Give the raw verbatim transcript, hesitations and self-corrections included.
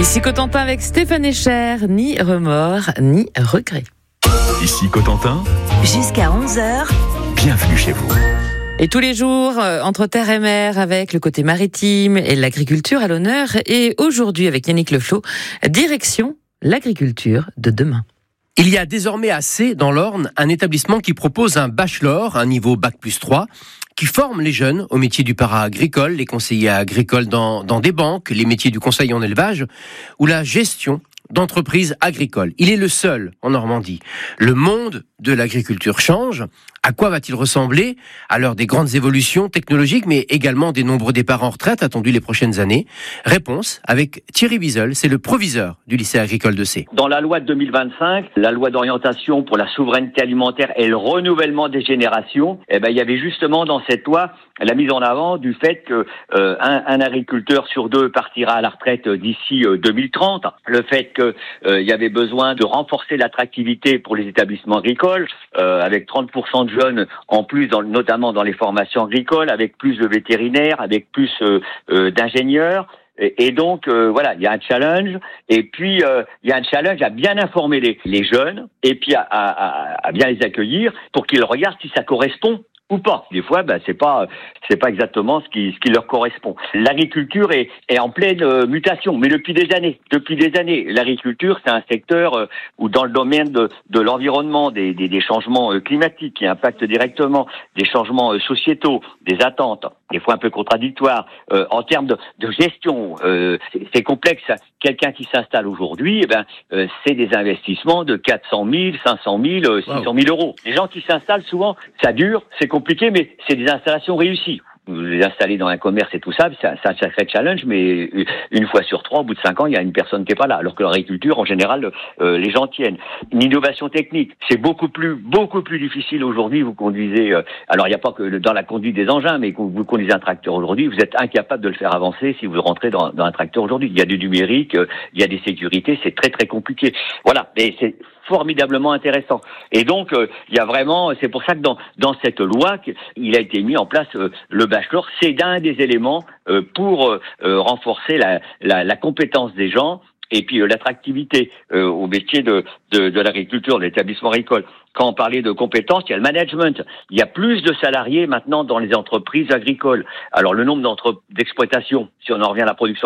Ici Cotentin avec Stéphane Echer, ni remords, ni regrets. Ici Cotentin, jusqu'à onze heures, bienvenue chez vous. Et tous les jours, euh, entre terre et mer, avec le côté maritime et l'agriculture à l'honneur. Et aujourd'hui, avec Yannick Leflot, direction l'agriculture de demain. Il y a désormais à Sées, dans l'Orne, un établissement qui propose un bachelor, un niveau bac plus trois, qui forme les jeunes au métier du para-agricole, les conseillers agricoles dans, dans des banques, les métiers du conseil en élevage ou la gestion d'entreprises agricoles. Il est le seul en Normandie. Le monde de l'agriculture change. À quoi va-t-il ressembler à l'heure des grandes évolutions technologiques, mais également des nombreux départs en retraite attendus les prochaines années? Réponse avec Thierry Wiesel, c'est le proviseur du lycée agricole de Sées. Dans la loi de deux mille vingt-cinq, la loi d'orientation pour la souveraineté alimentaire et le renouvellement des générations, eh ben, il y avait justement dans cette loi la mise en avant du fait que euh, un, un agriculteur sur deux partira à la retraite d'ici euh, deux mille trente. Le fait qu'il euh, y avait besoin de renforcer l'attractivité pour les établissements agricoles, euh, avec trente pour cent de jeunes en plus, dans, notamment dans les formations agricoles, avec plus de vétérinaires, avec plus euh, euh, d'ingénieurs. Et, et donc, euh, voilà, il y a un challenge. Et puis, euh, il y a un challenge à bien informer les, les jeunes et puis à, à, à bien les accueillir pour qu'ils regardent si ça correspond ou pas. Des fois, ben, c'est pas, c'est pas exactement ce qui, ce qui leur correspond. L'agriculture est, est en pleine euh, mutation, mais depuis des années. Depuis des années. L'agriculture, c'est un secteur euh, où, dans le domaine de, de l'environnement, des, des, des changements euh, climatiques qui impactent directement, des changements euh, sociétaux, des attentes, des fois un peu contradictoires, euh, en termes de, de gestion, euh, c'est, c'est complexe. Quelqu'un qui s'installe aujourd'hui, eh ben, euh, c'est des investissements de quatre cent mille, cinq cent mille, euh, six cent mille euros. Les gens qui s'installent, souvent, ça dure, c'est compliqué, mais c'est des installations réussies. Vous les installez dans un commerce et tout ça, c'est un, c'est un sacré challenge, mais une fois sur trois, au bout de cinq ans, il y a une personne qui est pas là. Alors que l'agriculture, en général, euh, les gens tiennent. Une innovation technique, c'est beaucoup plus, beaucoup plus difficile aujourd'hui. Vous conduisez, euh, alors il n'y a pas que dans la conduite des engins, mais quand vous conduisez un tracteur aujourd'hui, vous êtes incapable de le faire avancer si vous rentrez dans, dans un tracteur aujourd'hui. Il y a du numérique, euh, il y a des sécurités, c'est très très compliqué. Voilà, mais c'est formidablement intéressant. Et donc, euh, il y a vraiment, c'est pour ça que dans, dans cette loi, il a été mis en place euh, le bachelor. C'est un des éléments euh, pour euh, renforcer la, la, la compétence des gens et puis euh, l'attractivité euh, au métier de, de, de l'agriculture, de l'établissement agricole. Quand on parlait de compétences, il y a le management. Il y a plus de salariés maintenant dans les entreprises agricoles. Alors, le nombre d'entre- d'exploitations, si on en revient à la production